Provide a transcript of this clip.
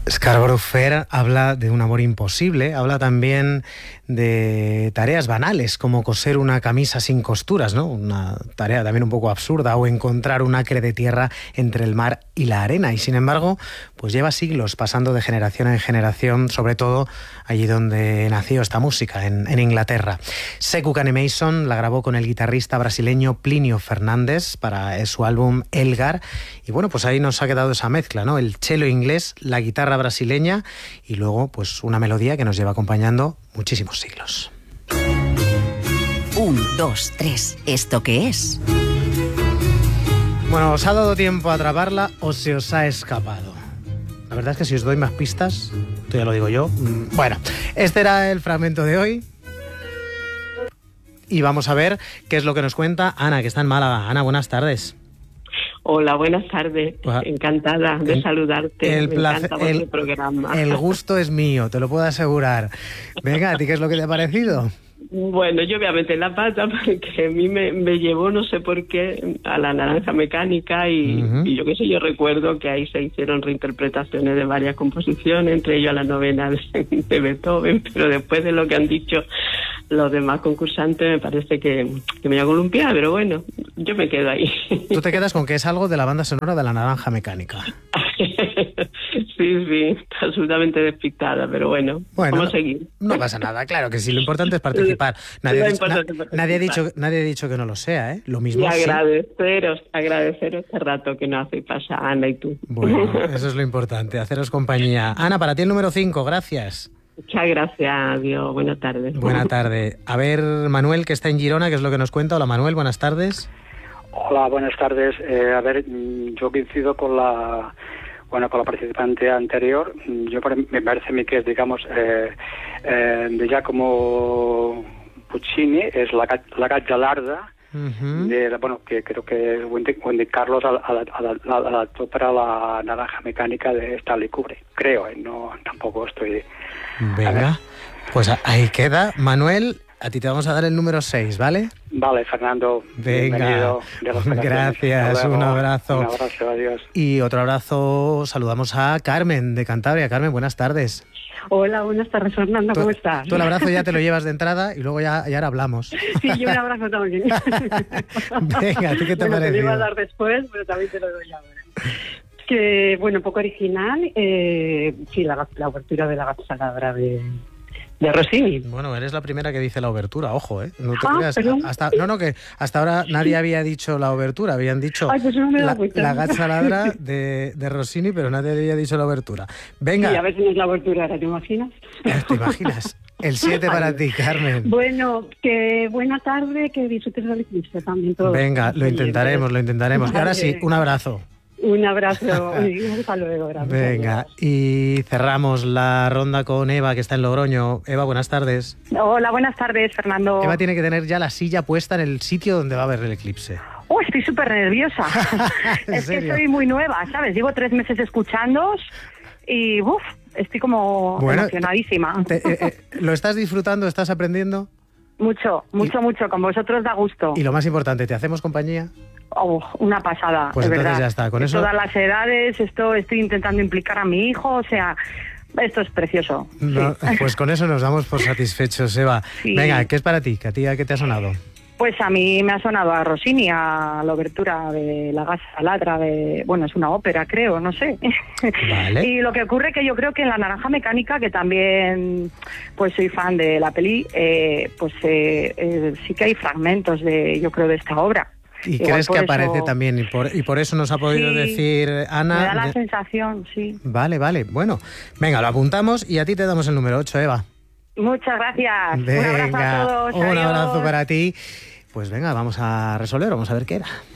Scarborough Fair habla de un amor imposible, habla también de tareas banales como coser una camisa sin costuras, ¿no? Una tarea también un poco absurda, o encontrar un acre de tierra entre el mar y la arena. Y sin embargo, pues lleva siglos pasando de generación en generación, sobre todo allí donde nació esta música, en Inglaterra. Sekou Kane Mason la grabó con el guitarrista brasileño Plinio Fernández para su álbum Elgar. Y bueno, pues ahí nos ha quedado esa mezcla, ¿no? El cello inglés, la guitarra brasileña y luego pues una melodía que nos lleva acompañando muchísimos siglos. 1, 2, 3. ¿Esto qué es? Bueno, ¿os ha dado tiempo a atraparla o se os ha escapado? La verdad es que si os doy más pistas, esto ya lo digo yo. Bueno, este era el fragmento de hoy. Y vamos a ver qué es lo que nos cuenta Ana, que está en Málaga. Ana, buenas tardes. Hola, buenas tardes. Encantada de saludarte. El placer, Me encanta programa. El gusto es mío, te lo puedo asegurar. Venga, ¿a ti qué es lo que te ha parecido? Bueno, yo obviamente la pata porque a mí me llevó, no sé por qué, a la Naranja Mecánica y yo qué sé, yo recuerdo que ahí se hicieron reinterpretaciones de varias composiciones, entre ellas la novena de Beethoven, pero después de lo que han dicho los demás concursantes me parece que me voy a columpiar, pero bueno, yo me quedo ahí. Tú te quedas con que es algo de la banda sonora de la Naranja Mecánica. Sí, está absolutamente despistada, pero bueno, vamos a seguir. No pasa nada, claro que sí, lo importante es participar. Nadie ha dicho que no lo sea, ¿eh? Lo mismo. Y agradeceros este rato que nos hace pasar Ana y tú. Bueno, eso es lo importante, haceros compañía. Ana, para ti el número 5, gracias. Muchas gracias, adiós, buenas tardes. Buenas tardes. A ver, Manuel, que está en Girona, ¿qué es lo que nos cuenta? Hola, Manuel, buenas tardes. Hola, buenas tardes. A ver, yo coincido con la participante anterior. Me parece a mí que es, digamos, de Giacomo Puccini, es la Gazzalarda, que creo que Wendy Carlos adaptó para la Naranja Mecánica de Stanley Kubrick, creo, no, tampoco estoy... Venga, pues ahí queda. Manuel, a ti te vamos a dar el número 6, ¿vale? Vale, Fernando. Venga, gracias, un abrazo. Un abrazo, adiós. Y otro abrazo, saludamos a Carmen de Cantabria. Carmen, buenas tardes. Hola, buenas tardes, Fernando, ¿cómo estás? Tú el abrazo ya te lo llevas de entrada y luego ya ahora hablamos. Sí, yo un abrazo también. Venga, ¿a ti qué te parece? Te lo iba a dar después, pero también te lo doy ahora. Que, bueno, un poco original, sí, la obertura de la Gazzaladra de Rossini. Bueno, eres la primera que dice la obertura, ojo, ¿eh? No te creas. Que hasta ahora nadie había dicho la obertura, habían dicho pues no me la Gazzaladra de Rossini, pero nadie había dicho la obertura. Venga. Sí, a ver si no es la obertura, ¿te imaginas? ¿Te imaginas? El 7 para ti, Carmen. Bueno, que buena tarde, que disfrutes del eclipse también todos. Venga, lo intentaremos. Y ahora sí, un abrazo. Un abrazo y hasta luego. Gracias. Venga, y cerramos la ronda con Eva, que está en Logroño. Eva, buenas tardes. Hola, buenas tardes, Fernando. Eva tiene que tener ya la silla puesta en el sitio donde va a ver el eclipse. Estoy súper nerviosa. Es que soy muy nueva, ¿sabes? Llevo 3 meses escuchándoos y estoy como emocionadísima. ¿Lo estás disfrutando? ¿Estás aprendiendo? Mucho. Con vosotros da gusto. Y lo más importante, ¿te hacemos compañía? Una pasada, pues de entonces verdad. Ya está. Con eso... Todas las edades, estoy intentando implicar a mi hijo, o sea, esto es precioso. No, sí. Pues con eso nos damos por satisfechos, Eva. Sí. Venga, ¿qué es para ti? ¿A qué te ha sonado? Pues a mí me ha sonado a Rossini, a la obertura de la Gazzaladra, es una ópera, creo, no sé. Vale. Y lo que ocurre que yo creo que en la Naranja Mecánica, que también pues soy fan de la peli, sí que hay fragmentos de esta obra. ¿Y crees que aparece también? Y por eso nos ha podido decir Ana... Me da la sensación, sí. Vale. Bueno, venga, lo apuntamos y a ti te damos el número 8, Eva. Muchas gracias. Venga, un abrazo a todos. Un abrazo para ti. Pues venga, vamos a resolver, vamos a ver qué era.